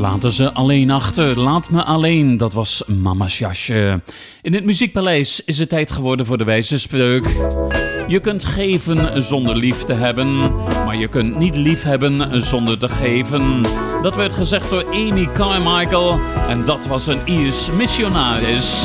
laten ze alleen achter. Laat me alleen, dat was Mama's jasje. In het Muziekpaleis is het tijd geworden voor de wijze spreuk. Je kunt geven zonder lief te hebben, maar je kunt niet lief hebben zonder te geven. Dat werd gezegd door Amy Carmichael en dat was een Iers missionaris.